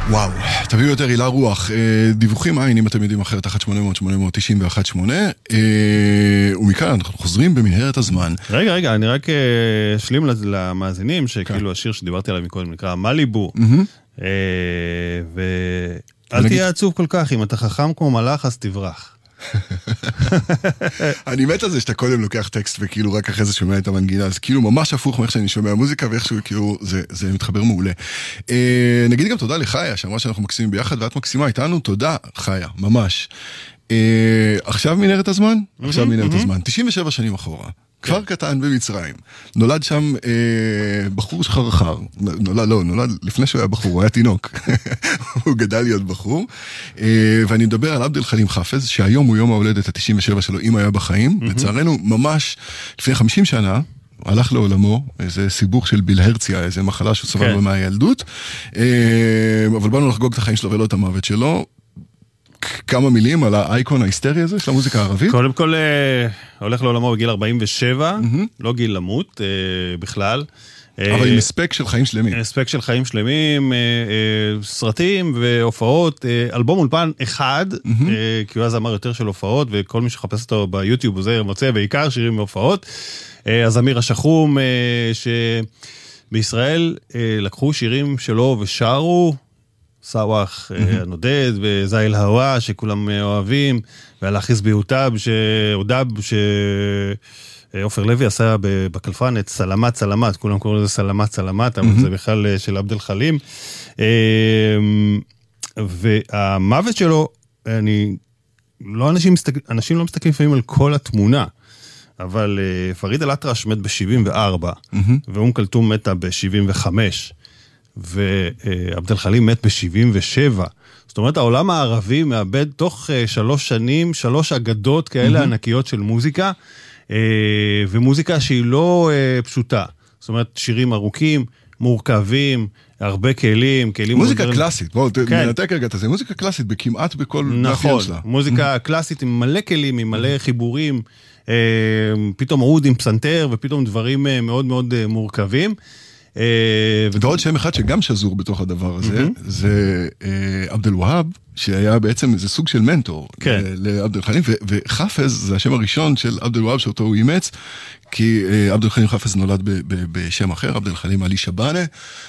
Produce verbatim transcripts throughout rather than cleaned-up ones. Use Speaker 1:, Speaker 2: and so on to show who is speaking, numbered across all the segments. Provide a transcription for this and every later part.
Speaker 1: וואו, תביאו יותר הילה רוח. דיווחים עין, אם אתם יודעים אחרת, אחת שמונה אפס אפס שמונה תשע אחת שמונה. ומכאן אנחנו חוזרים במנהרת הזמן.
Speaker 2: רגע, רגע, אני רק אשלים למאזינים, שכאילו השיר שדיברתי עליו מקודם נקרא מליבו. ואל תהיה עצוב כל כך, אם אתה חכם כמו מלאך, אז תברח.
Speaker 1: אני מת על זה שאתה קודם לוקח טקסט וכאילו רק אחרי זה שומע את המנגינה, אז כאילו ממש הפוך מאיך שאני שומע מוזיקה ואיכשהו כאילו זה, זה מתחבר מעולה. אה, נגיד גם תודה לחיה שאמרה שאנחנו מקסימים ביחד ואת מקסימה איתנו, תודה חיה, ממש. אה, עכשיו מנהרת הזמן? עכשיו מנהרת הזמן, תשעים ושבע שנים אחורה. כפר קטן במצרים, נולד שם אה, בחור שחרחר, נולד, לא, נולד לפני שהוא היה בחור, הוא היה תינוק, הוא גדל להיות בחור, אה, ואני מדבר על עבד אל חלים חאפז, שהיום הוא יום ההולדת ה-תשעים ושבע שלו, אם היה בחיים, לצערנו ממש לפני חמישים שנה, הלך לעולמו, איזה סיבוך של בילהרציה, איזה מחלה שהוא סבל בה מהילדות, אה, אבל באנו לחגוג את החיים שלו ולא את המוות שלו, כמה מילים על האייקון ההיסטרי הזה של המוזיקה הערבית?
Speaker 2: קודם כל, הולך לעולמו בגיל ארבעים ושבע, לא גיל למות בכלל.
Speaker 1: אבל עם הספק של חיים שלמים.
Speaker 2: הספק של חיים שלמים, סרטים והופעות, אלבום אולפן אחד, כי הוא אז אמר יותר של הופעות, וכל מי שחפש אותו ביוטיוב הוא זה מוצא בעיקר שירים והופעות. אז אמיר השחום, שבישראל לקחו שירים שלו ושרו, סאווח הנודד וזייל הווה שכולם אוהבים, והלחיס ביוטב שעודב שאופר לוי עשה בקלפן את סלמת סלמת, כולם קוראים לזה סלמת סלמת, אבל זה בכלל של עבד אל חלים. והמוות שלו, אני לא אנשים אנשים לא מסתכלים לפעמים על כל התמונה, אבל פריד אל-אטרש מת ב-שבעים וארבע ואום כלתום מתה ב-שבעים וחמש, ועבד אל חלים מת ב-שבעים ושבע. זאת אומרת, העולם הערבי מאבד תוך שלוש שנים, שלוש אגדות כאלה ענקיות של מוזיקה, ומוזיקה שהיא לא פשוטה. זאת אומרת, שירים ארוכים, מורכבים, הרבה כלים, כלים...
Speaker 1: מוזיקה קלאסית, בואו, ננתק רגע את זה, מוזיקה קלאסית בכמעט בכל מאפיין שלה.
Speaker 2: נכון, מוזיקה קלאסית עם מלא כלים, עם מלא חיבורים, פתאום עוד עם פסנתר, ופתאום דברים מאוד מאוד מורכבים.
Speaker 1: ועוד שם אחד שגם שזור בתוך הדבר הזה, זה עבד אל והאב, שהיה בעצם איזה סוג של מנטור לעבד אל חלים, וחאפז זה השם הראשון של עבד אל והאב שאותו הוא אימץ, כי עבד אל חלים חאפז נולד בשם אחר, עבד אל חלים עלי שבאנה.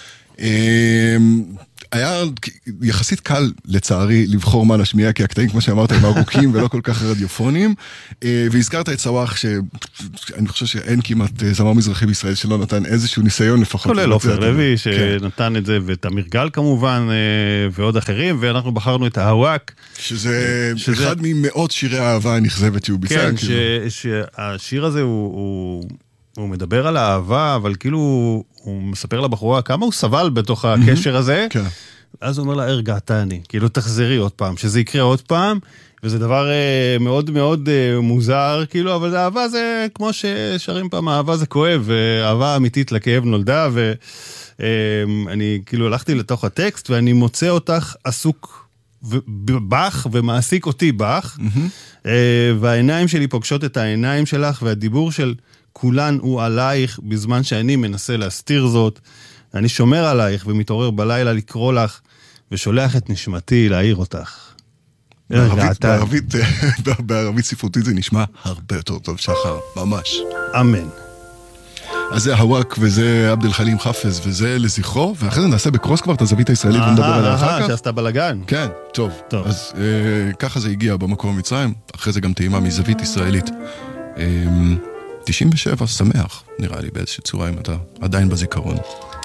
Speaker 1: היה יחסית קל לצערי לבחור מה להשמיע, כי הקטעים כמו שאמרת הם ארוכים ולא כל כך רדיופונים, והזכרת את סאווח שאני חושב שאין כמעט זמר מזרחי בישראל שלא נתן איזשהו ניסיון לפחות.
Speaker 2: כולל אופר לוי שנתן את זה, ואת אמיר כמובן ועוד אחרים, ואנחנו בחרנו את ההוואק,
Speaker 1: שזה אחד ממאות שירי האהבה הנכזבת שהוא ביצע.
Speaker 2: כן, שהשיר הזה הוא הוא מדבר על האהבה, אבל כאילו הוא מספר לבחורה כמה הוא סבל בתוך הקשר הזה, אז הוא אומר לה, הרגעתני, כאילו תחזרי עוד פעם, שזה יקרה עוד פעם, וזה דבר מאוד מאוד מוזר, כאילו, אבל האהבה זה, כמו ששרים פעם, האהבה זה כואב, ואהבה אמיתית לכאב נולדה, ואני כאילו הלכתי לתוך הטקסט, ואני מוצא אותך עסוק בך, ומעסיק אותי בך, והעיניים שלי פוגשות את העיניים שלך, והדיבור של כולן הוא עלייך, בזמן שאני מנסה להסתיר זאת, אני שומר עלייך ומתעורר בלילה לקרוא לך, ושולח את נשמתי להעיר אותך.
Speaker 1: בערבית, בערבית ספרותית זה נשמע הרבה יותר טוב, שחר, ממש.
Speaker 2: אמן.
Speaker 1: אז זה הוואק וזה עבד אל חלים חאפז וזה לזכרו, ואחרי זה נעשה בקרוס כבר את הזווית הישראלית ונדבר עליה אחר כך.
Speaker 2: שעשתה בלגן.
Speaker 1: כן, טוב. אז ככה זה הגיע במקום מצרים, אחרי זה גם טעימה מזווית ישראלית. תשעים ושבע, שמח, נראה לי באיזושהי צורה אם אתה עדיין בזיכרון.